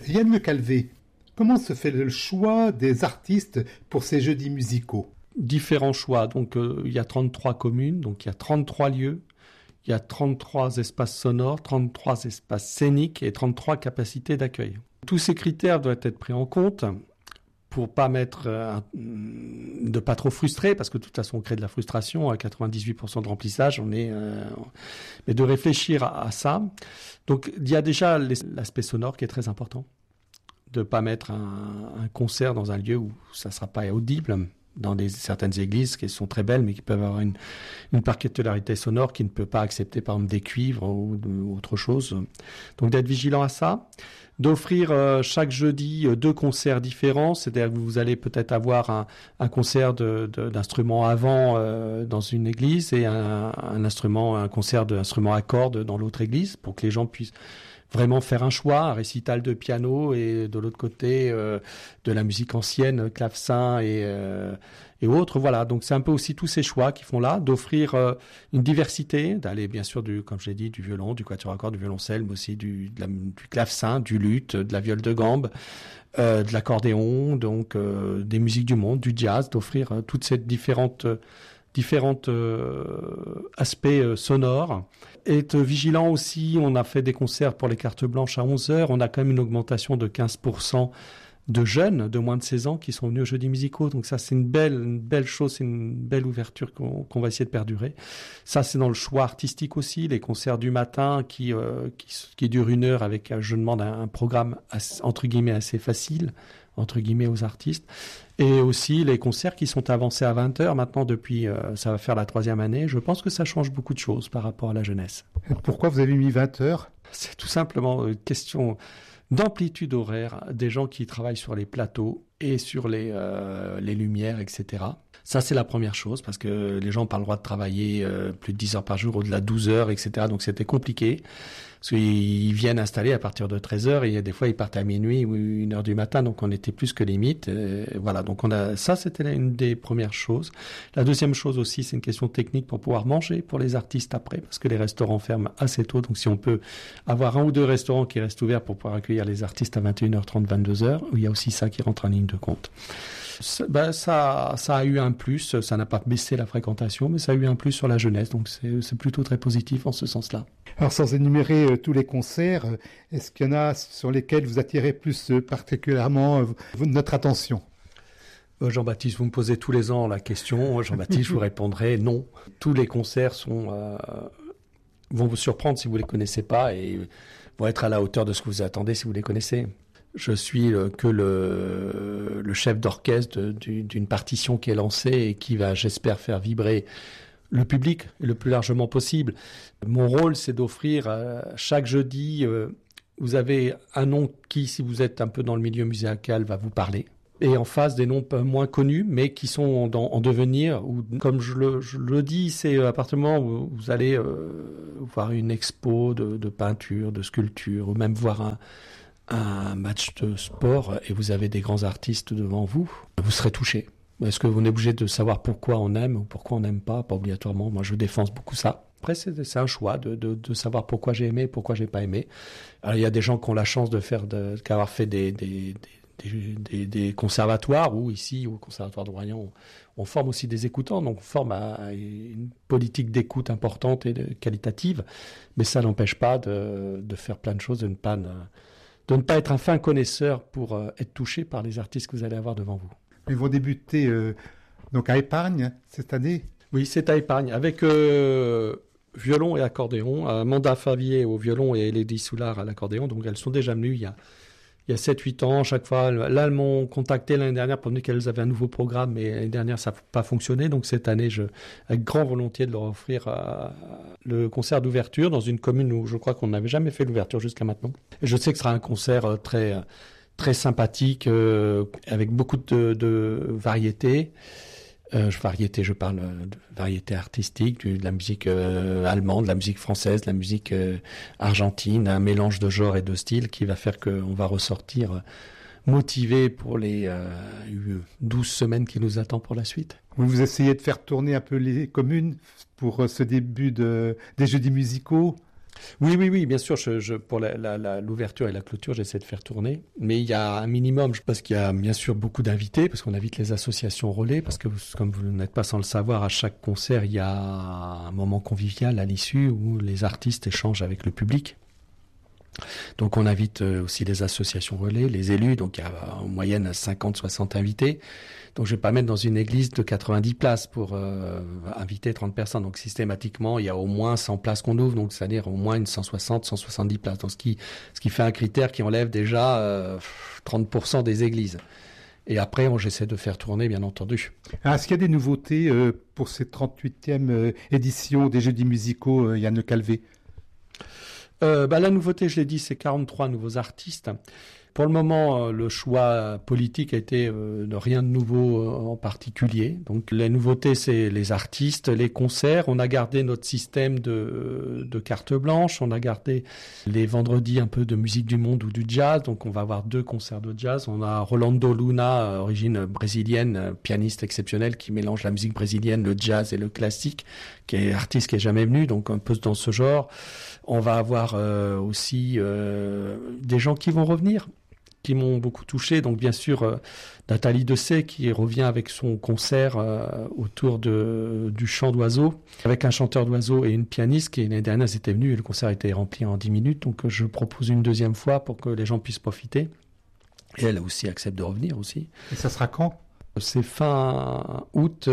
Yann Le Calvé, comment se fait le choix des artistes pour ces jeudis musicaux? Différents choix. Donc, il y a 33 communes, donc il y a 33 lieux, il y a 33 espaces sonores, 33 espaces scéniques et 33 capacités d'accueil. Tous ces critères doivent être pris en compte pour pas de pas trop frustrer, parce que de toute façon on crée de la frustration à 98% de remplissage, mais de réfléchir à ça. Donc il y a déjà l'aspect sonore qui est très important, de pas mettre un concert dans un lieu où ça sera pas audible, dans certaines églises qui sont très belles mais qui peuvent avoir une particularité sonore qui ne peut pas accepter par exemple des cuivres ou autre chose. Donc d'être vigilant à ça, d'offrir chaque jeudi 2 concerts différents, c'est-à-dire que vous allez peut-être avoir un concert d'instruments avant dans une église et un concert d'instruments à cordes dans l'autre église, pour que les gens puissent vraiment faire un choix, un récital de piano et de l'autre côté de la musique ancienne, clavecin et autres. Voilà, donc c'est un peu aussi tous ces choix qui font là, d'offrir une diversité, d'aller bien sûr comme je l'ai dit, du violon, du quatuor à cordes, du violoncelle, mais aussi du clavecin, du luth, de la viole de gambe, de l'accordéon, donc des musiques du monde, du jazz, d'offrir toutes ces différentes aspects sonores. Être vigilant aussi, on a fait des concerts pour les cartes blanches à 11h, on a quand même une augmentation de 15% de jeunes de moins de 16 ans qui sont venus aux jeudis musicaux, donc ça c'est une belle chose, c'est une belle ouverture qu'on va essayer de perdurer. Ça c'est dans le choix artistique aussi, les concerts du matin qui durent 1 heure avec, je demande un programme entre guillemets assez facile, entre guillemets aux artistes, et aussi les concerts qui sont avancés à 20h maintenant depuis, ça va faire la 3e année. Je pense que ça change beaucoup de choses par rapport à la jeunesse. Pourquoi vous avez mis 20h? C'est tout simplement une question d'amplitude horaire des gens qui travaillent sur les plateaux et sur les lumières, etc. Ça, c'est la première chose, parce que les gens n'ont pas le droit de travailler plus de 10 heures par jour, au-delà de 12 heures, etc. Donc, c'était compliqué, parce qu'ils viennent installer à partir de 13 heures, et des fois, ils partent à minuit ou 1 heure du matin, donc on était plus que limite. Voilà, donc ça, c'était une des premières choses. La deuxième chose aussi, c'est une question technique pour pouvoir manger pour les artistes après, parce que les restaurants ferment assez tôt, donc si on peut avoir 1 ou 2 restaurants qui restent ouverts pour pouvoir accueillir les artistes à 21h30, 22h, il y a aussi ça qui rentre en ligne de compte. Ça a eu un plus, ça n'a pas baissé la fréquentation, mais ça a eu un plus sur la jeunesse, donc c'est plutôt très positif en ce sens-là. Alors sans énumérer tous les concerts, est-ce qu'il y en a sur lesquels vous attirez plus particulièrement notre attention? Jean-Baptiste, vous me posez tous les ans la question, Jean-Baptiste, je vous répondrai non. Tous les concerts vont vous surprendre si vous ne les connaissez pas et vont être à la hauteur de ce que vous attendez si vous les connaissez. Je suis que le chef d'orchestre d'une partition qui est lancée et qui va, j'espère, faire vibrer le public le plus largement possible. Mon rôle, c'est d'offrir chaque jeudi, vous avez un nom qui, si vous êtes un peu dans le milieu musical, va vous parler. Et en face, des noms moins connus, mais qui sont en devenir. Ou, comme je le dis, c'est à partir du moment où vous allez voir une expo de peinture, de sculpture, ou même voir un match de sport et vous avez des grands artistes devant vous, vous serez touché. Est-ce que vous êtes obligé de savoir pourquoi on aime ou pourquoi on n'aime pas obligatoirement. Moi, je défense beaucoup ça. Après, c'est un choix de savoir pourquoi j'ai aimé et pourquoi j'ai pas aimé. Alors, il y a des gens qui ont la chance d'avoir fait des conservatoires, ou ici, au Conservatoire de Royan, on forme aussi des écoutants, donc on forme à une politique d'écoute importante et qualitative, mais ça n'empêche pas de faire plein de choses, de ne pas être un fin connaisseur pour être touché par les artistes que vous allez avoir devant vous. Ils vont débuter donc à Épargne cette année? Oui, c'est à Épargne, avec violon et accordéon, Amanda Favier au violon et Lady Soulard à l'accordéon, donc elles sont déjà venues il y a 7-8 ans, chaque fois. Là, elles m'ont contacté l'année dernière pour me dire qu'elles avaient un nouveau programme, mais l'année dernière, ça n'a pas fonctionné. Donc cette année, avec grand volontiers de leur offrir le concert d'ouverture dans une commune où je crois qu'on n'avait jamais fait l'ouverture jusqu'à maintenant. Et je sais que ce sera un concert très, très sympathique, avec beaucoup de variétés. Je parle de variété artistique, de la musique allemande, de la musique française, de la musique argentine, un mélange de genres et de styles qui va faire qu'on va ressortir motivé pour les 12 semaines qui nous attendent pour la suite. Vous essayez de faire tourner un peu les communes pour ce début des jeudis musicaux? Oui, bien sûr. Pour l'ouverture et la clôture, j'essaie de faire tourner. Mais il y a un minimum, parce qu'il y a bien sûr beaucoup d'invités, parce qu'on invite les associations relais, parce que comme vous n'êtes pas sans le savoir, à chaque concert, il y a un moment convivial à l'issue où les artistes échangent avec le public. Donc on invite aussi les associations relais, les élus, donc il y a en moyenne 50-60 invités. Donc je ne vais pas mettre dans une église de 90 places pour inviter 30 personnes. Donc systématiquement, il y a au moins 100 places qu'on ouvre, donc c'est-à-dire au moins une 160-170 places. Donc ce qui fait un critère qui enlève déjà 30% des églises. Et après, j'essaie de faire tourner, bien entendu. Est-ce qu'il y a des nouveautés pour cette 38e édition des Jeudis musicaux, Yann Calvé? La nouveauté, je l'ai dit, c'est 43 nouveaux artistes. Pour le moment, le choix politique a été de rien de nouveau en particulier. Donc les nouveautés, c'est les artistes, les concerts. On a gardé notre système de carte blanche. On a gardé les vendredis un peu de musique du monde ou du jazz. Donc on va avoir 2 concerts de jazz. On a Rolando Luna, origine brésilienne, pianiste exceptionnel qui mélange la musique brésilienne, le jazz et le classique, qui est artiste qui est jamais venu, donc un peu dans ce genre. On va avoir aussi des gens qui vont revenir, qui m'ont beaucoup touché. Donc bien sûr, Nathalie Dessay qui revient avec son concert autour du chant d'oiseaux, avec un chanteur d'oiseaux et une pianiste qui l'année dernière étaient venus et le concert a été rempli en 10 minutes. Donc je propose une deuxième fois pour que les gens puissent profiter. Et elle aussi accepte de revenir aussi. Et ça sera quand ? C'est fin août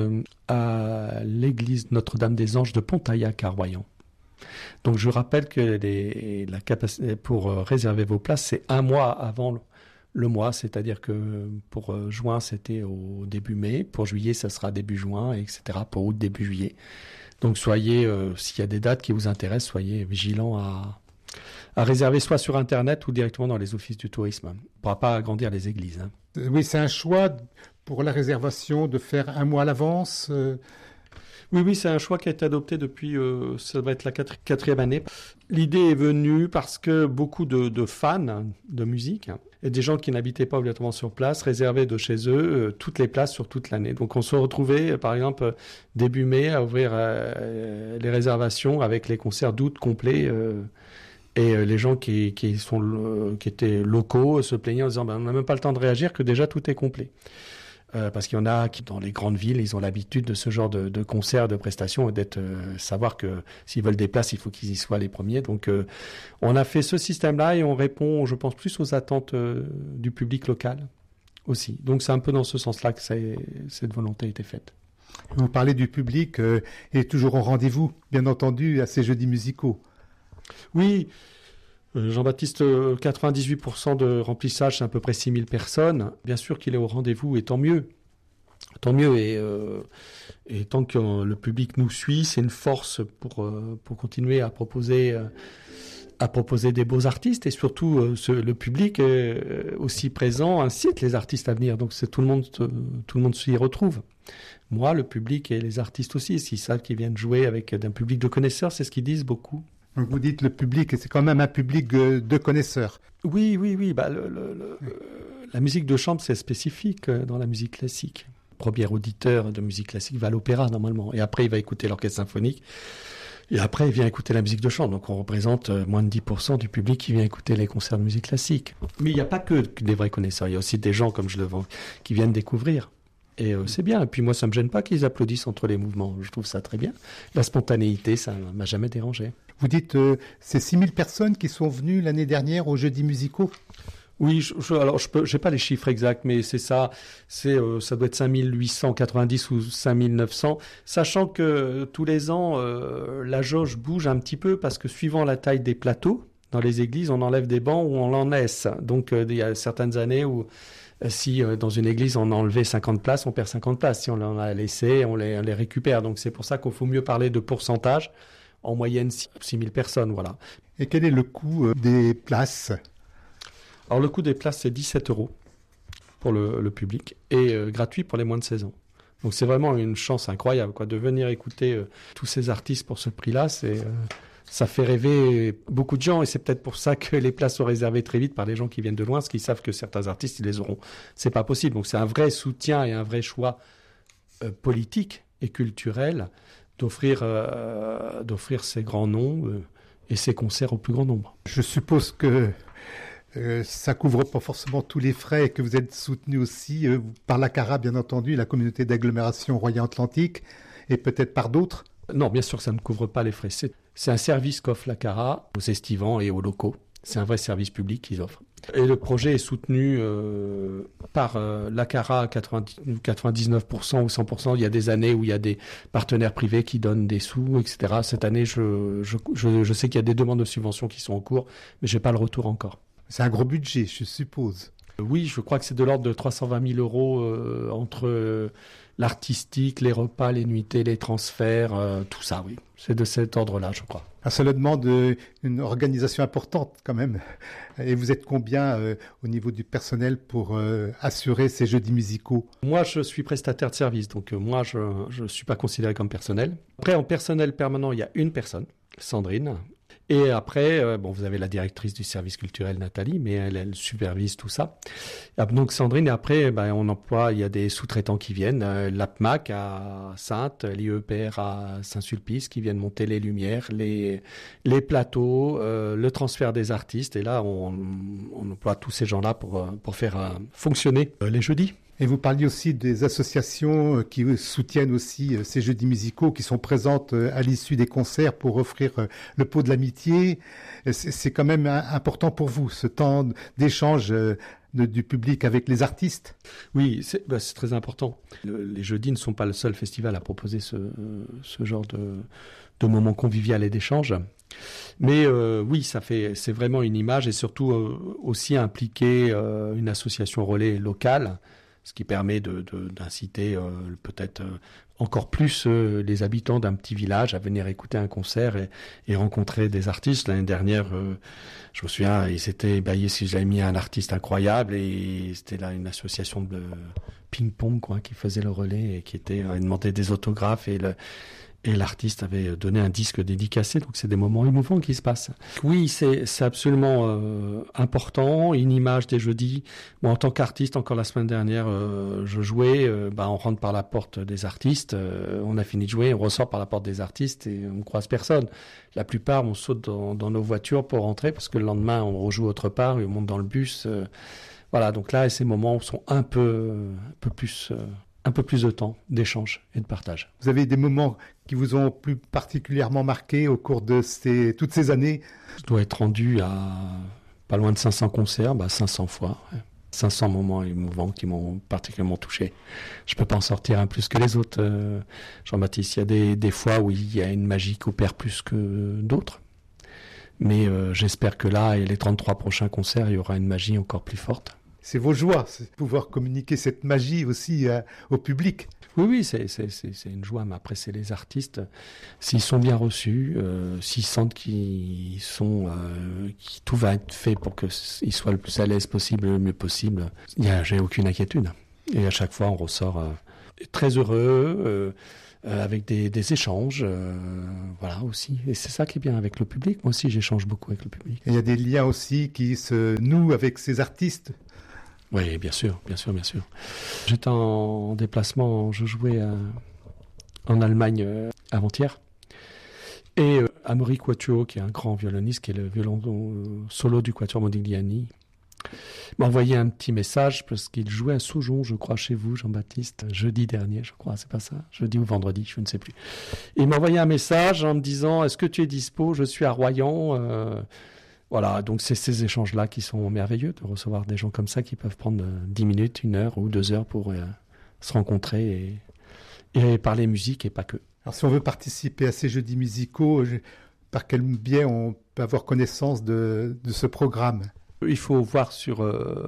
à l'église Notre-Dame-des-Anges de Pontaillac à Royan. Donc je rappelle que la capacité pour réserver vos places, c'est 1 mois avant le mois, c'est-à-dire que pour juin, c'était au début mai, pour juillet, ça sera début juin, etc., pour août, début juillet. Donc soyez, s'il y a des dates qui vous intéressent, soyez vigilants à réserver soit sur Internet ou directement dans les offices du tourisme. On ne pourra pas agrandir les églises. Oui, c'est un choix pour la réservation de faire 1 mois à l'avance. Oui, c'est un choix qui a été adopté depuis, ça va être la 4e année. L'idée est venue parce que beaucoup de fans de musique et des gens qui n'habitaient pas obligatoirement sur place réservaient de chez eux toutes les places sur toute l'année. Donc on se retrouvait, par exemple, début mai à ouvrir les réservations avec les concerts d'août complets. Et les gens qui étaient locaux se plaignaient en disant on n'a même pas le temps de réagir que déjà tout est complet. Parce qu'il y en a qui, dans les grandes villes, ils ont l'habitude de ce genre de concerts, de prestations, et savoir que s'ils veulent des places, il faut qu'ils y soient les premiers. Donc, on a fait ce système-là et on répond, je pense, plus aux attentes du public local aussi. Donc, c'est un peu dans ce sens-là que cette volonté a été faite. Vous parlez du public et toujours au rendez-vous, bien entendu, à ces jeudis musicaux. Oui. Jean-Baptiste, 98% de remplissage, c'est à peu près 6000 personnes. Bien sûr qu'il est au rendez-vous et tant mieux. Tant mieux et tant que le public nous suit, c'est une force pour continuer à proposer des beaux artistes et surtout le public aussi présent incite les artistes à venir. Donc tout le monde s'y retrouve. Moi, le public et les artistes aussi, s'ils savent qu'ils viennent jouer avec un public de connaisseurs, c'est ce qu'ils disent beaucoup. Donc vous dites le public, et c'est quand même un public de connaisseurs. Oui. La musique de chambre, c'est spécifique dans la musique classique. Le premier auditeur de musique classique va à l'opéra normalement. Et après, il va écouter l'orchestre symphonique. Et après, il vient écouter la musique de chambre. Donc on représente moins de 10% du public qui vient écouter les concerts de musique classique. Mais il n'y a pas que des vrais connaisseurs. Il y a aussi des gens, comme je le vends, qui viennent découvrir. Et c'est bien. Et puis moi, ça ne me gêne pas qu'ils applaudissent entre les mouvements. Je trouve ça très bien. La spontanéité, ça ne m'a jamais dérangé. Vous dites, c'est 6000 personnes qui sont venues l'année dernière aux Jeudis musicaux ? Oui, alors j'ai pas les chiffres exacts, mais c'est ça. Ça doit être 5890 ou 5900. Sachant que tous les ans, la jauge bouge un petit peu parce que suivant la taille des plateaux, dans les églises, on enlève des bancs ou on en laisse. Donc il y a certaines années où si dans une église on a enlevé 50 places, on perd 50 places. Si on en a laissé, on les récupère. Donc c'est pour ça qu'il faut mieux parler de pourcentage. En moyenne, 6000 personnes, voilà. Et quel est le coût des places ? Alors le coût des places, c'est 17 € pour le public et gratuit pour les moins de 16 ans. Donc c'est vraiment une chance incroyable de venir écouter tous ces artistes pour ce prix-là. Ça fait rêver beaucoup de gens et c'est peut-être pour ça que les places sont réservées très vite par les gens qui viennent de loin, parce qu'ils savent que certains artistes, ils les auront. C'est pas possible. Donc c'est un vrai soutien et un vrai choix politique et culturel d'offrir ces grands noms et ces concerts au plus grand nombre. Je suppose que ça couvre pas forcément tous les frais et que vous êtes soutenu aussi par la CARA, bien entendu, la communauté d'agglomération Royan-Atlantique, et peut-être par d'autres. Non, bien sûr, ça ne couvre pas les frais. C'est un service qu'offre la CARA aux estivants et aux locaux. C'est un vrai service public qu'ils offrent. Et le projet est soutenu par la CARA à 99% ou 100%. Il y a des années où il y a des partenaires privés qui donnent des sous, etc. Cette année, je sais qu'il y a des demandes de subventions qui sont en cours, mais je n'ai pas le retour encore. C'est un gros budget, je suppose. Oui, je crois que c'est de l'ordre de 320 000 euros entre l'artistique, les repas, les nuitées, les transferts, tout ça, oui. C'est de cet ordre-là, je crois. Ça demande une organisation importante quand même. Et vous êtes combien au niveau du personnel pour assurer ces jeudis musicaux? Moi, je suis prestataire de service, donc moi, je ne suis pas considéré comme personnel. Après, en personnel permanent, il y a une personne, Sandrine. Et après, vous avez la directrice du service culturel, Nathalie, mais elle supervise tout ça. Donc Sandrine, et après, on emploie, il y a des sous-traitants qui viennent, l'APMAC à Saintes, l'IEPR à Saint-Sulpice, qui viennent monter les lumières, les plateaux, le transfert des artistes. Et là, on emploie tous ces gens-là pour faire fonctionner les jeudis. Et vous parliez aussi des associations qui soutiennent aussi ces jeudis musicaux, qui sont présentes à l'issue des concerts pour offrir le pot de l'amitié. C'est quand même important pour vous, ce temps d'échange du public avec les artistes? Oui, c'est très important. Les jeudis ne sont pas le seul festival à proposer ce genre de moment convivial et d'échange. Mais oui, c'est vraiment une image et surtout aussi impliquer une association relais locale, ce qui permet d'inciter peut-être encore plus les habitants d'un petit village à venir écouter un concert et rencontrer des artistes. L'année dernière, je me souviens, ils étaient ébahis si j'avais mis un artiste incroyable et c'était là une association de ping-pong qui faisait le relais et qui demandait des autographes et l'artiste avait donné un disque dédicacé, donc c'est des moments émouvants qui se passent. Oui, c'est absolument important, une image des jeudis. Moi, en tant qu'artiste, encore la semaine dernière, je jouais, on rentre par la porte des artistes, on a fini de jouer, on ressort par la porte des artistes et on ne croise personne. La plupart, on saute dans nos voitures pour rentrer, parce que le lendemain, on rejoue autre part et on monte dans le bus. Voilà, donc là, ces moments sont un peu plus de temps d'échange et de partage. Vous avez des moments qui vous ont plus particulièrement marqué au cours de toutes ces années? Je dois être rendu à pas loin de 500 concerts, 500 fois. Ouais. 500 moments émouvants qui m'ont particulièrement touché. Je ne peux pas en sortir un plus que les autres. Jean-Baptiste, il y a des fois où il y a une magie qui opère plus que d'autres. Mais j'espère que là, et les 33 prochains concerts, il y aura une magie encore plus forte. C'est vos joies, c'est de pouvoir communiquer cette magie aussi au public. Oui, c'est une joie, mais après, c'est les artistes. S'ils sont bien reçus, s'ils sentent que tout va être fait pour qu'ils soient le plus à l'aise possible, le mieux possible, j'ai aucune inquiétude. Et à chaque fois, on ressort très heureux, avec des échanges, voilà aussi. Et c'est ça qui est bien avec le public. Moi aussi, j'échange beaucoup avec le public. Et il y a des liens aussi qui se nouent avec ces artistes. Oui, bien sûr. J'étais en déplacement, je jouais en Allemagne avant-hier. Et Amaury Quatuo, qui est un grand violoniste, qui est le violon solo du Quatuor Modigliani, m'a envoyé un petit message parce qu'il jouait à Saujon, je crois, chez vous, Jean-Baptiste, jeudi dernier, je crois, c'est pas ça? Jeudi ou vendredi, je ne sais plus. Et il m'a envoyé un message en me disant « Est-ce que tu es dispo? Je suis à Royan. » Voilà, donc c'est ces échanges-là qui sont merveilleux, de recevoir des gens comme ça qui peuvent prendre 10 minutes, 1 heure ou 2 heures pour se rencontrer et parler musique et pas que. Alors si on veut participer à ces jeudis musicaux, par quel biais on peut avoir connaissance de ce programme? Il faut voir sur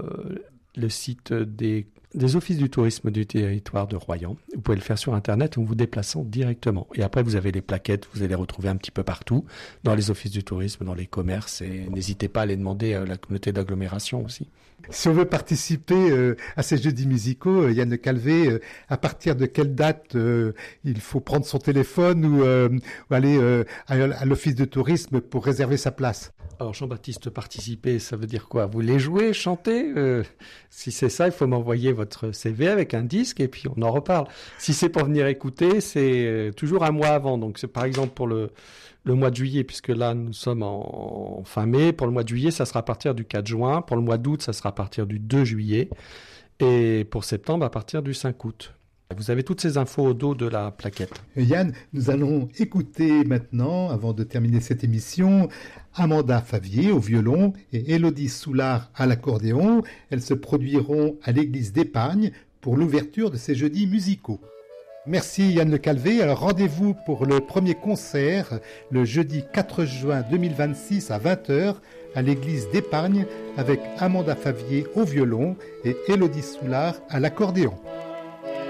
le site des offices du tourisme du territoire de Royan. Vous pouvez le faire sur Internet en vous déplaçant directement. Et après, vous avez les plaquettes, vous allez les retrouver un petit peu partout, dans les offices du tourisme, dans les commerces. Et n'hésitez pas à les demander à la communauté d'agglomération aussi. Si on veut participer à ces jeudis musicaux, Yann Calvé, à partir de quelle date il faut prendre son téléphone ou aller à l'office de tourisme pour réserver sa place? Alors Jean-Baptiste, participer, ça veut dire quoi? Vous voulez jouer, chanter? Si c'est ça, il faut m'envoyer votre CV avec un disque et puis on en reparle. Si c'est pour venir écouter, c'est toujours un mois avant. Donc c'est par exemple pour le mois de juillet, puisque là nous sommes en fin mai. Pour le mois de juillet, ça sera à partir du 4 juin. Pour le mois d'août, ça sera à partir du 2 juillet. Et pour septembre, à partir du 5 août. Vous avez toutes ces infos au dos de la plaquette. Yann, nous allons écouter maintenant, avant de terminer cette émission, Amanda Favier au violon et Élodie Soulard à l'accordéon. Elles se produiront à l'église d'Épagne pour l'ouverture de ces jeudis musicaux. Merci Yann Le Calvé. Alors rendez-vous pour le premier concert le jeudi 4 juin 2026 à 20h à l'église d'Épagne avec Amanda Favier au violon et Élodie Soulard à l'accordéon.